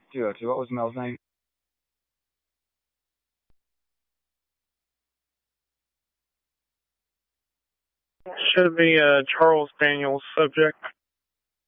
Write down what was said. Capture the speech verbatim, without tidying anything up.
two oh two. What was Mel's name? Should be uh, Charles Daniels subject.